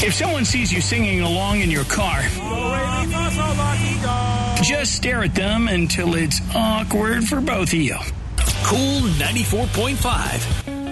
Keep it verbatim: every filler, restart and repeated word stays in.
If someone sees you singing along in your car, just stare at them until it's awkward for both of you. Cool ninety-four point five.